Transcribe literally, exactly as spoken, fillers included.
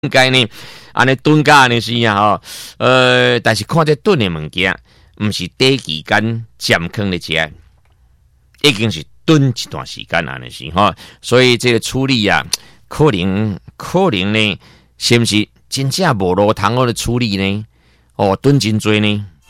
应该呢，安尼炖甲安尼是啊吼，呃，但是看这炖的物件，毋是短期间占坑的食，已经是炖一段时间安尼是吼，所以这个处理啊，可能可能呢，是毋是真正无路通好的处理呢？哦，炖真多呢？